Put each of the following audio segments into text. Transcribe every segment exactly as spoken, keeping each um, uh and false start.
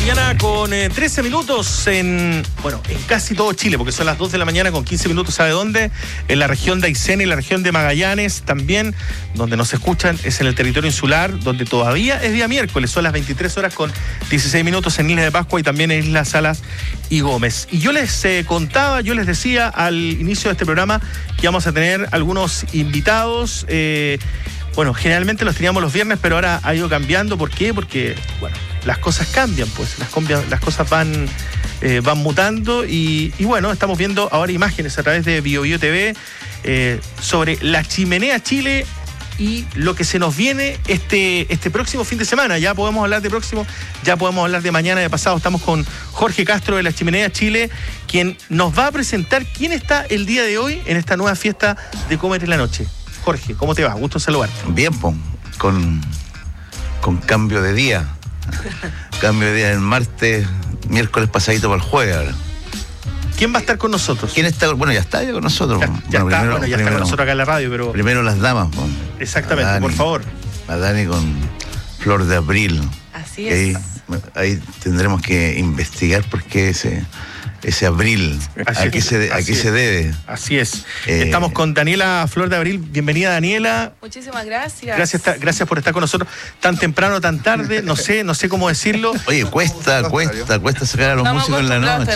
mañana con eh, trece minutos en, bueno, en casi todo Chile, porque son las dos de la mañana con quince minutos, ¿sabe dónde? En la región de Aysén y la región de Magallanes, también donde nos escuchan es en el territorio insular, donde todavía es día miércoles, son las veintitrés horas con dieciséis minutos en Isla de Pascua y también en Islas Salas y Gómez. Y yo les eh, contaba, yo les decía al inicio de este programa que vamos a tener algunos invitados, eh, bueno, generalmente los teníamos los viernes, pero ahora ha ido cambiando. ¿Por qué? Porque, bueno, las cosas cambian, pues, las, cambian, las cosas van, eh, van mutando y, y, bueno, estamos viendo ahora imágenes a través de Bio Bio T V eh, sobre la Chimenea Chile y lo que se nos viene este, este próximo fin de semana. Ya podemos hablar de próximo, ya podemos hablar de mañana, de pasado. Estamos con Jorge Castro de la Chimenea Chile, quien nos va a presentar quién está el día de hoy en esta nueva fiesta de Cómete la Noche. Jorge, ¿cómo te va? Gusto en saludarte. Bien, pues, con, con cambio de día. Cambio de día el martes, miércoles pasadito para el jueves ahora. ¿Quién va a estar con nosotros? ¿Quién está? Bueno, ya está ya con nosotros. Ya, ya bueno, está, primero, bueno, ya primero, está con nosotros acá en la radio, pero... Primero las damas, pues. Exactamente, Dani, por favor. A Dani con Flor de Abril. Así es. Ahí, ahí tendremos que investigar por qué ese... ese abril, así ¿a qué, se, a qué se debe? Así es. Eh, Estamos con Daniela Flor de Abril. Bienvenida, Daniela. Muchísimas gracias. Gracias, gracias por estar con nosotros tan temprano, tan tarde. No sé, no sé cómo decirlo. Oye, cuesta, cuesta, cuesta sacar a los Estamos músicos en la noche.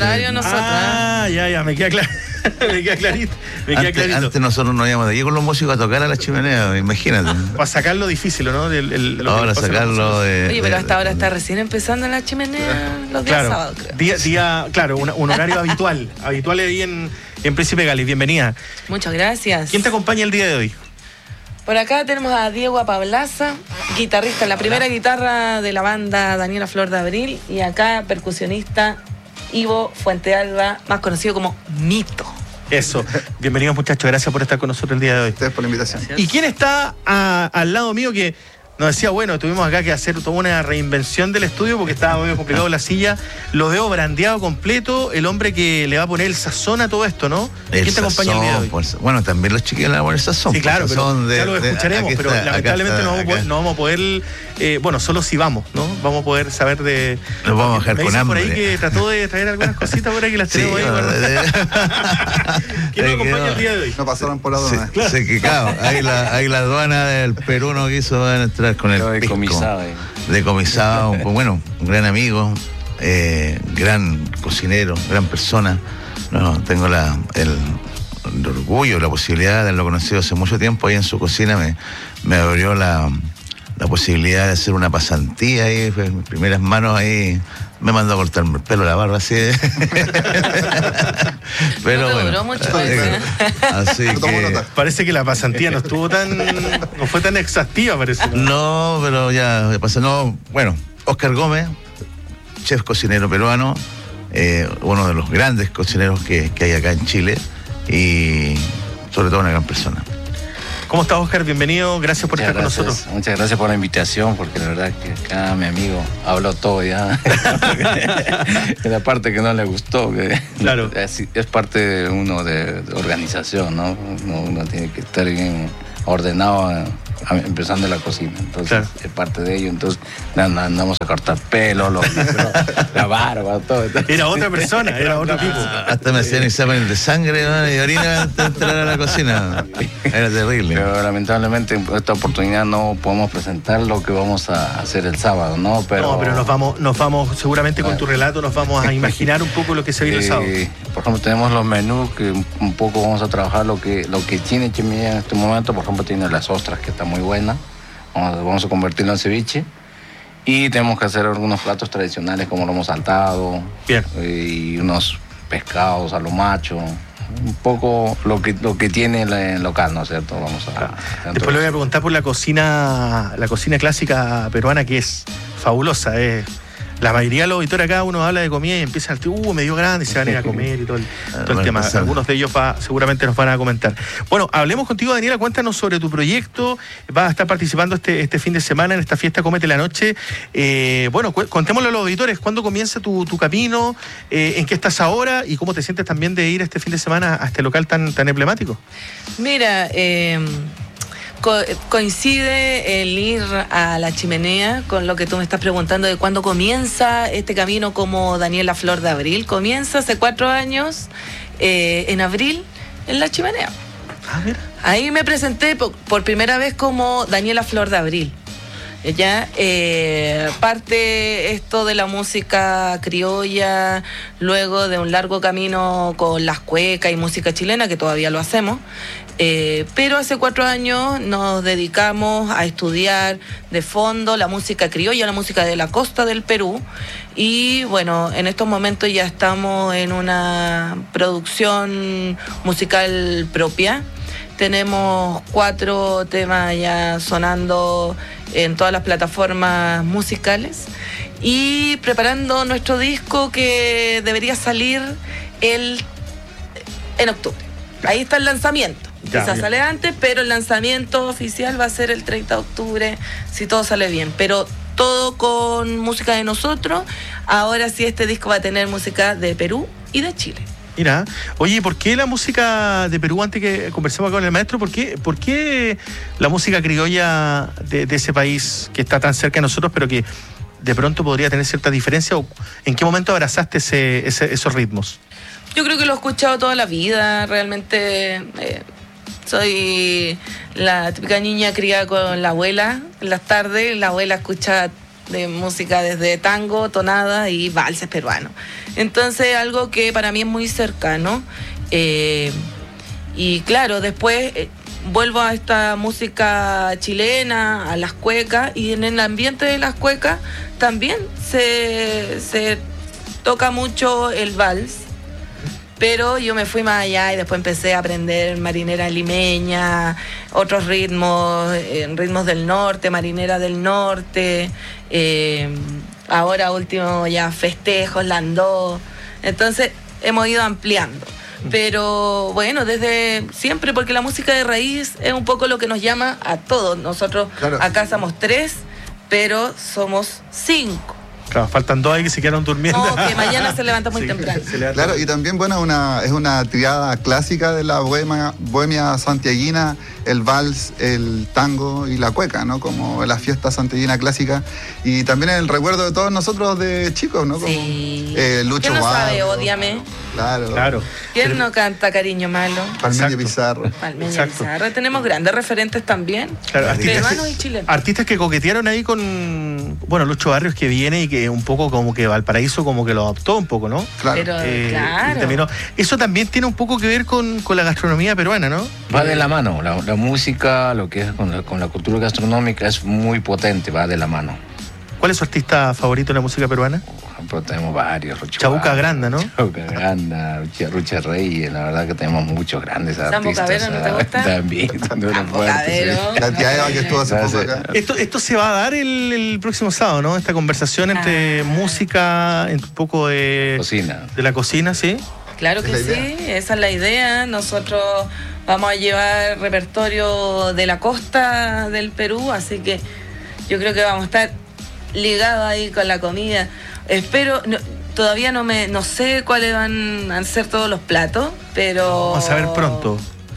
Ah, ya, ya, me queda claro. me queda clarito. Me queda antes, clarito. Antes nosotros no íbamos de allí con los músicos a tocar a la chimenea, imagínate. Para sacarlo difícil, ¿no? El, el, ahora sacarlo de... Oye, pero hasta de, ahora de, está recién empezando en la chimenea los días claro, sábados, creo. Día, día, claro, un, un horario habitual. Habitual ahí en, en Príncipe Gales. Bienvenida. Muchas gracias. ¿Quién te acompaña el día de hoy? Por acá tenemos a Diego Apablaza, guitarrista, la primera guitarra de la banda Daniela Flor de Abril, y acá percusionista Ivo Fuentealba, más conocido como Mito. Eso. Bienvenidos, muchachos. Gracias por estar con nosotros el día de hoy. Ustedes por la invitación. Gracias. ¿Y quién está a, al lado mío que nos decía, bueno, tuvimos acá que hacer toda una reinvención del estudio porque estaba muy complicado la silla? Lo veo brandeado completo, el hombre que le va a poner el sazón a todo esto, ¿no? El ¿Quién te acompaña sazón, el día de hoy? Pues, bueno, también los chiquillos le van a poner sazón. Sí, claro, pero de, ya lo escucharemos, de, pero está, lamentablemente está, no, vamos poder, no vamos a poder, eh, bueno, solo si vamos, ¿no? Vamos a poder saber de... Nos vamos a dejar me con dicen hambre. por ahí que trató de traer algunas cositas por ahí que las Sí, tenemos ahí. bueno, ¿Quién nos acompaña el día de hoy? No pasaron por la aduana. Se, claro. se quicao. Ahí la, ahí la aduana del Perú no quiso entrar con el pisco. Decomisado. Eh. Decomisado, bueno, un gran amigo, eh, gran cocinero, gran persona. No, tengo la, el, el orgullo, la posibilidad de haberlo conocido hace mucho tiempo. Ahí en su cocina me, me abrió la, la posibilidad de hacer una pasantía ahí, fue mis primeras manos ahí. Me mandó a cortarme el pelo, la barba así. Pero no te bueno, duró mucho, eh, así que... Parece que la pasantía no estuvo tan, no fue tan exhaustiva, parece. No, pero ya, ya pasa. No, bueno, Oscar Gómez, chef cocinero peruano, eh, uno de los grandes cocineros que, que hay acá en Chile y sobre todo una gran persona. ¿Cómo estás, Oscar? Bienvenido, gracias por muchas estar gracias, con nosotros. Muchas gracias por la invitación, porque la verdad que acá mi amigo habló todo ya. En la parte que no le gustó, que claro. es, es parte de uno de, de organización, ¿no? Uno, uno tiene que estar bien ordenado a, a, empezando la cocina, entonces claro. Es parte de ello, entonces andamos a cortar pelo, los, la barba, todo. Era otra persona, era otro tipo. Hasta me hacían exámenes de sangre, ¿no? Y orina antes de entrar a la cocina. Era terrible. Pero lamentablemente en esta oportunidad no podemos presentar lo que vamos a hacer el sábado, ¿no? Pero, no, pero nos vamos, nos vamos, seguramente claro. Con tu relato nos vamos a imaginar un poco lo que se viene el sábado. Por ejemplo, tenemos los menús que un poco vamos a trabajar lo que, lo que tiene Chimenea en este momento. Por ejemplo, tiene las ostras, que está muy buena. Vamos, vamos a convertirlo en ceviche. Y tenemos que hacer algunos platos tradicionales como lomo saltado. Bien. Y unos pescados a lo macho. Un poco lo que lo que tiene el local, ¿no es cierto? Vamos a... Claro. Después le voy a preguntar por la cocina, la cocina clásica peruana, que es fabulosa, es... La mayoría de los auditores acá, uno habla de comida y empieza a decir, uh, medio grande, y se van a ir a comer y todo el, todo el tema. Algunos de ellos va, seguramente nos van a comentar. Bueno, hablemos contigo, Daniela, cuéntanos sobre tu proyecto. Vas a estar participando este, este fin de semana en esta fiesta Cómete la Noche. Eh, bueno, cu contémosle a los auditores, ¿cuándo comienza tu, tu camino? Eh, ¿En qué estás ahora? ¿Y cómo te sientes también de ir este fin de semana a este local tan, tan emblemático? Mira, eh... co- coincide el ir a la chimenea con lo que tú me estás preguntando de cuándo comienza este camino como Daniela Flor de Abril. Comienza hace cuatro años, eh, en abril, en la chimenea. Ah, mira. Ahí me presenté por, por primera vez como Daniela Flor de Abril. Ya eh, parte esto de la música criolla, luego de un largo camino con las cuecas y música chilena, que todavía lo hacemos. Eh, pero hace cuatro años nos dedicamos a estudiar de fondo la música criolla, la música de la costa del Perú. Y bueno, en estos momentos ya estamos en una producción musical propia. Tenemos cuatro temas ya sonando en todas las plataformas musicales y preparando nuestro disco que debería salir el en octubre. Ahí está el lanzamiento. Ya, Quizás ya. sale antes, pero el lanzamiento oficial va a ser el treinta de octubre, si todo sale bien. Pero todo con música de nosotros. Ahora sí, este disco va a tener música de Perú y de Chile. Mira, oye, ¿por qué la música de Perú, antes que conversemos acá con el maestro, ¿por qué, por qué la música criolla de, de ese país que está tan cerca de nosotros, pero que de pronto podría tener cierta diferencia? ¿O en qué momento abrazaste ese, ese, esos ritmos? Yo creo que lo he escuchado toda la vida, realmente eh, soy la típica niña criada con la abuela en las tardes. La abuela escucha de música desde tango, tonada y valses peruanos. Entonces, algo que para mí es muy cercano. Eh, y claro, después eh, vuelvo a esta música chilena, a las cuecas, y en el ambiente de las cuecas también se, se toca mucho el vals. Pero yo me fui más allá y después empecé a aprender marinera limeña, otros ritmos, eh, ritmos del norte, marinera del norte, eh, ahora último ya festejos, landó. Entonces hemos ido ampliando. Pero bueno, desde siempre, porque la música de raíz es un poco lo que nos llama a todos. Nosotros Claro. acá somos tres, pero somos cinco. Claro, faltan dos ahí que se quedaron durmiendo. No, que mañana se levanta muy Sí, temprano. se levanta. Claro, y también, bueno, una, es una triada clásica de la bohemia, bohemia santiaguina, el vals, el tango y la cueca, ¿no? Como la fiesta santiaguina clásica. Y también el recuerdo de todos nosotros de chicos, ¿no? Como, Sí. eh, Lucho ¿Quién no Barro, sabe Ódiame? Claro. Claro. ¿Quién Pero- no canta Cariño Malo? Palmeño Exacto. Pizarro. Palmeña Exacto. Pizarro. Tenemos grandes referentes también. Claro, artistas, Peruanos y chilenos. artistas que coquetearon ahí con, bueno, Lucho Barrios, que viene y que un poco como que Valparaíso como que lo adoptó un poco, ¿no? Claro. Pero Eh, claro. y terminó. Eso también tiene un poco que ver con, con la gastronomía peruana, ¿no? Va de la mano, la, la música, lo que es con la, con la cultura gastronómica es muy potente, va de la mano. ¿Cuál es su artista favorito de la música peruana? Por ejemplo, tenemos varios. Rucho Chabuca Barrio, Granda, ¿no? Chabuca Granda, Rucha, Rucha Reyes, la verdad que tenemos muchos grandes Sambo artistas. Cabero, ¿no te ah, gusta? También, son de una Sambo fuerte, Cabero. sí. La tía Eva que estuvo hace poco Gracias. acá. Esto, esto se va a dar el, el próximo sábado, ¿no? Esta conversación entre Ah. música, entre un poco de, Cocina. de la cocina, ¿sí? Claro Es que la sí, idea. esa es la idea. Nosotros vamos a llevar repertorio de la costa del Perú, así que yo creo que vamos a estar ligados ahí con la comida. Espero, no, todavía no me no sé cuáles van a ser todos los platos, pero... Vamos a ver pronto.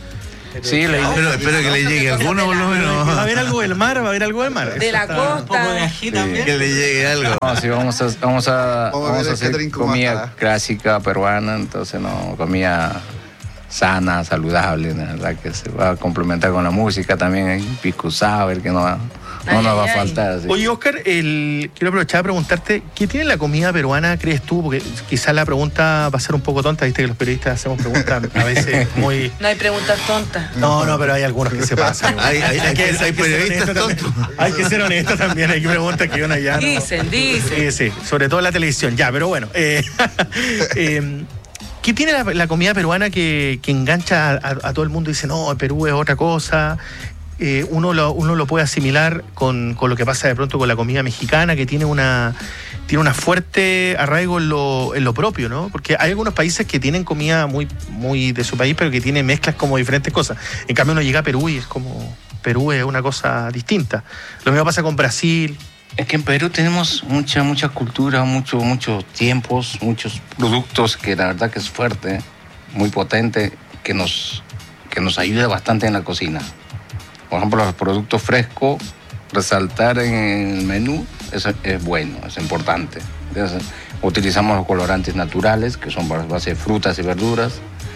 Sí, la idea. Espero, espero que le llegue alguno por lo ¿Va a menos. haber algo del mar? ¿Va a haber algo del mar? De Eso la está- costa. Sí. Que le llegue algo. No, sí, vamos a, vamos a, Vamos a vamos ver a el hacer catering cómo comida está. clásica peruana, entonces no, comida sana, saludable, la verdad que se va a complementar con la música también, hay un pisco sour que no, va- no Ay, nos va ay, a ay. faltar. así. Oye, Oscar, el, quiero aprovechar a preguntarte, ¿qué tiene la comida peruana, crees tú? Porque quizás la pregunta va a ser un poco tonta, viste que los periodistas hacemos preguntas a veces muy... No hay preguntas tontas. No, no, pero hay algunos que se pasan. Hay- hay- hay- que- hay que ser periodistas honesto también. tontos. Hay que ser honesto también, hay preguntas que uno ya no... Dicen, dicen. Sí, sí, sobre todo en la televisión, ya, pero bueno. eh, eh, ¿Qué tiene la, la comida peruana que, que engancha a, a- a todo el mundo y dice, no, Perú es otra cosa? Eh, uno, lo, uno lo puede asimilar con, con lo que pasa de pronto con la comida mexicana, que tiene una tiene una fuerte arraigo en lo, en lo propio, ¿no? Porque hay algunos países que tienen comida muy, muy de su país, pero que tienen mezclas como diferentes cosas. En cambio uno llega a Perú y es como, Perú es una cosa distinta. Lo mismo pasa con Brasil. Es que en Perú tenemos mucha, mucha cultura, mucho, muchos tiempos, muchos productos que la verdad que es fuerte, muy potente, que nos, que nos ayuda bastante en la cocina. Por ejemplo, los productos frescos, resaltar en el menú es, es bueno, es importante. Entonces, utilizamos los colorantes naturales, que son por base de frutas y verduras,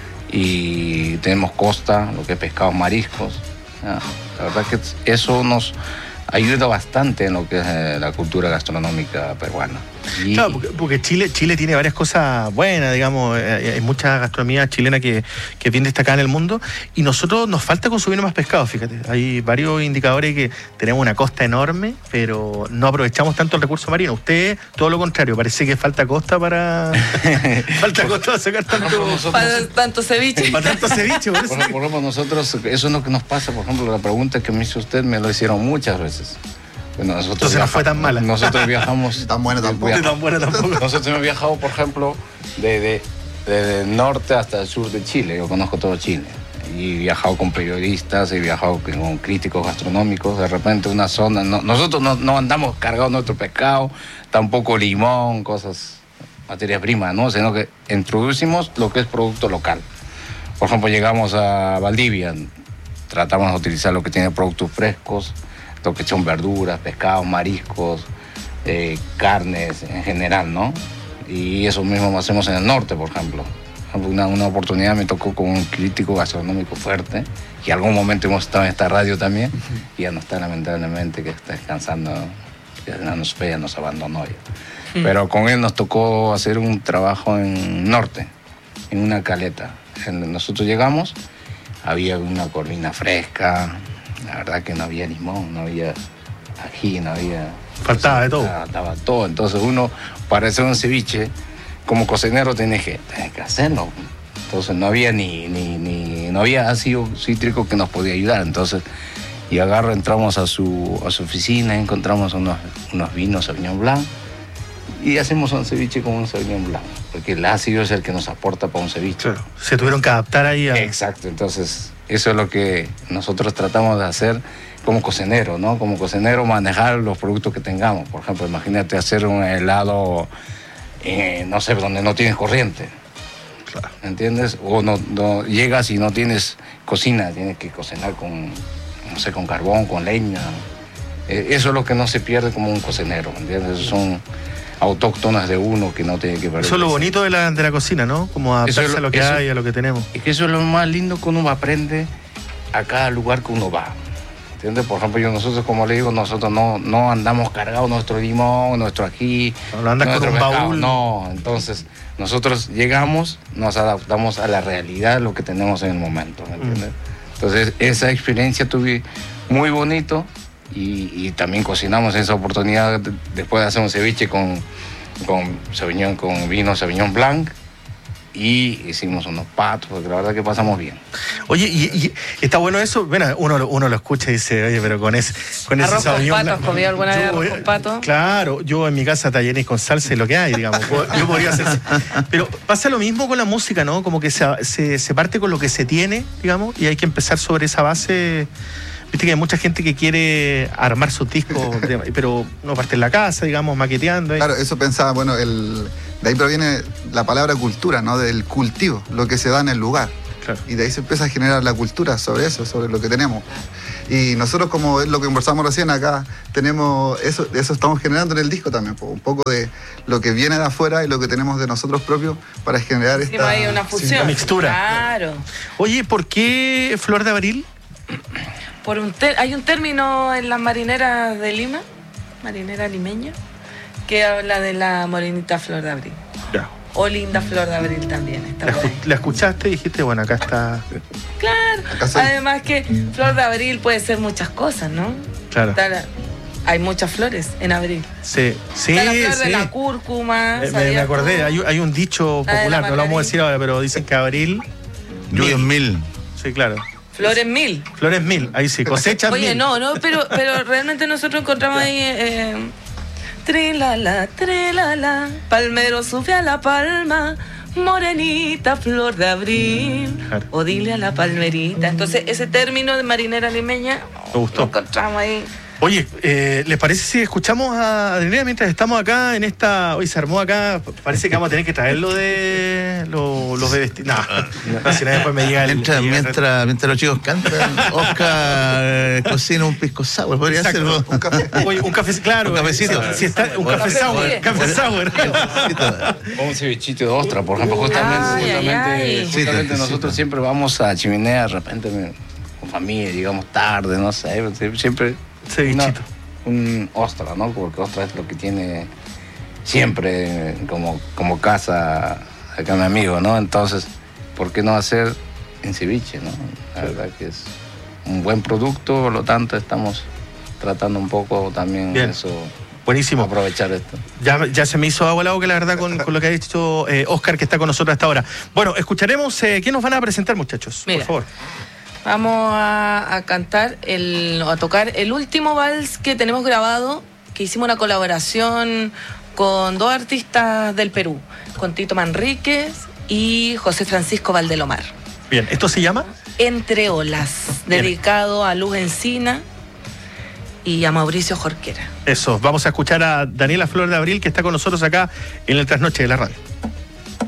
y tenemos costa, lo que es pescados, mariscos. La verdad que eso nos ayuda bastante en lo que es eh, la cultura gastronómica peruana. Y, claro, porque, porque Chile, Chile tiene varias cosas buenas, digamos, eh, hay mucha gastronomía chilena que, que es bien destacada en el mundo, y nosotros nos falta consumir más pescado, fíjate. Hay varios indicadores que tenemos una costa enorme, pero no aprovechamos tanto el recurso marino. Usted, todo lo contrario, parece que falta costa para... falta costa para sacar tanto... Para tanto ceviche. Para tanto ceviche, por eso. Por, por ejemplo, nosotros, eso es lo que nos pasa, por ejemplo, la pregunta que me hizo usted, me lo hicieron muchas veces. Bueno, nosotros Entonces no fue tan mala. Nosotros viajamos... Tan buena tampoco. Viaja, tan buena tampoco. Nosotros hemos viajado, por ejemplo, desde de, de norte hasta el sur de Chile. Yo conozco todo Chile. Y he viajado con periodistas, he viajado con críticos gastronómicos. De repente una zona... No, nosotros no, no andamos cargados nuestro pescado, tampoco limón, cosas, materias primas, ¿no? Sino que introducimos lo que es producto local. Por ejemplo, llegamos a Valdivia, tratamos de utilizar lo que tiene productos frescos, lo que son verduras, pescados, mariscos, eh, carnes en general, ¿no? Y eso mismo hacemos en el norte, por ejemplo. Una, una oportunidad me tocó con un crítico gastronómico fuerte, y en algún momento hemos estado en esta radio también, y ya no está, lamentablemente, que está descansando, ya nos fue, ya nos abandonó ya. Mm. Pero con él nos tocó hacer un trabajo en norte, en una caleta. Nosotros llegamos, había una corvina fresca. La verdad que no había limón, no había ají, no había... Faltaba de todo. Faltaba todo. Entonces uno, para hacer un ceviche, como cocinero tenés que, tenés que hacerlo. Entonces no había ni, ni, ni... no había ácido cítrico que nos podía ayudar. Entonces, y agarro, entramos a su, a su oficina, encontramos unos, unos vinos Sauvignon Blanc, y hacemos un ceviche con un Sauvignon Blanc. Porque el ácido es el que nos aporta para un ceviche. Claro. Se tuvieron que adaptar ahí a... Exacto, entonces... Eso es lo que nosotros tratamos de hacer como cocinero, ¿no? Como cocinero, manejar los productos que tengamos. Por ejemplo, imagínate hacer un helado, eh, no sé, donde no tienes corriente. Claro. ¿Entiendes? O no, no llegas y no tienes cocina, tienes que cocinar con, no sé, con carbón, con leña. Eh, eso es lo que no se pierde como un cocinero, ¿entiendes? Son autóctonas de uno que no tiene que perder. Eso es lo bonito de la, de la cocina, ¿no? Como adaptarse es lo, a lo que eso, hay, a lo que tenemos. Es que eso es lo más lindo que uno aprende a cada lugar que uno va. ¿Entiendes? Por ejemplo, yo nosotros, como le digo, nosotros no, no andamos cargados nuestro limón, nuestro ají. No, no andas con un pescado, baúl. No, entonces nosotros llegamos, nos adaptamos a la realidad, lo que tenemos en el momento, ¿me entiendes? Mm. Entonces, esa experiencia tuve muy bonito. Y, y también cocinamos en esa oportunidad de, después de hacer un ceviche con, con, Sauvignon, con vino Sauvignon Blanc, y hicimos unos patos, porque la verdad que pasamos bien. Oye, y, y está bueno eso. Bueno, uno, uno lo escucha y dice, oye, pero con ese, con ese arroz Sauvignon con pato, ¿has comido alguna vez arroz con pato? Claro, yo en mi casa talleres con salsa y lo que hay, digamos. Yo podría hacer. Pero pasa lo mismo con la música, ¿no? Como que se, se, se parte con lo que se tiene, digamos, y hay que empezar sobre esa base. Viste que hay mucha gente que quiere armar sus discos, pero no parte en la casa, digamos, maqueteando. ¿eh? Claro, eso pensaba, bueno, el, de ahí proviene la palabra cultura, ¿no? Del cultivo, lo que se da en el lugar. Claro. Y de ahí se empieza a generar la cultura sobre eso, sobre lo que tenemos. Y nosotros, como es lo que conversamos recién acá, tenemos eso, eso estamos generando en el disco también, un poco de lo que viene de afuera y lo que tenemos de nosotros propios para generar sí, esta... hay una fusión. Una mixtura. Claro. Oye, ¿por qué Flor de Abril? Por un ter- hay un término en las marineras de Lima, marinera limeña, que habla de la morenita Flor de Abril. Ya. O linda Flor de Abril también. Está La, por ahí. la escuchaste y dijiste, bueno, acá está. Claro. Acá soy. Además que Flor de Abril puede ser muchas cosas, ¿no? Claro. Está la- hay muchas flores en abril. Sí, sí, Está la flor sí. de la cúrcuma. Eh, me, me acordé, tú? hay, hay un dicho La de la popular, no lo vamos a margarita. decir ahora, pero dicen que abril. Lluvia en mil. Sí, claro. Flores mil. Flores mil, ahí sí, cosechas Oye, mil. no, no, pero, pero realmente nosotros encontramos ahí eh, trilala, trilala, palmero sube a la palma, morenita flor de abril, Claro. o dile a la palmerita. Entonces ese término de marinera limeña Me gustó. lo encontramos ahí. Oye, eh, ¿les parece si escuchamos a Adriana mientras estamos acá en esta... Hoy se armó acá, parece que vamos a tener que traerlo de lo, los bebés... No, no, si no después me llega el... Mientras, me llega el mientras, mientras los chicos cantan, Oscar eh, cocina un pisco sour, podría ser Exacto. Un café. Oye, un café, claro. Un cafecito. Si está, un café Café sour, frío. café sour. Un cevichito de ostra, por ejemplo, justamente, Ay, ay, justamente, ay. justamente Sí, nosotros sí. siempre vamos a chimenea de repente me- con familia, llegamos tarde, no sé, siempre Cevichito. una- un ostra, ¿no? Porque ostra es lo que tiene siempre como, como casa acá mi amigo, ¿no? Entonces, ¿por qué no hacer en ceviche, no? La verdad que es un buen producto, por lo tanto estamos tratando un poco también Bien. eso, Buenísimo. aprovechar esto. Ya, ya se me hizo agua la boca, la verdad, con, con lo que ha dicho eh, Oscar, que está con nosotros hasta ahora. Bueno, escucharemos. Eh, ¿Qué nos van a presentar, muchachos? Mira. Por favor. Vamos a, a cantar, el, a tocar el último vals que tenemos grabado, que hicimos una colaboración con dos artistas del Perú, con Tito Manríquez y José Francisco Valdelomar. Bien, ¿esto se llama? Entre olas, Bien. dedicado a Luz Encina y a Mauricio Jorquera. Eso. Vamos a escuchar a Daniela Flor de Abril, que está con nosotros acá en el Trasnoche de la Radio.